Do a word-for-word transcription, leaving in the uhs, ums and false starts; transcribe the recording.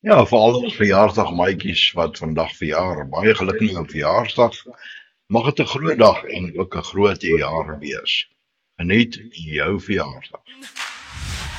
Ja, veral ons verjaarsdagmaatjies wat vandag verjaar. Baie geluk met jou verjaarsdag. Mag dit 'n groot dag en ook 'n groot jaar wees. Geniet jou verjaarsdag.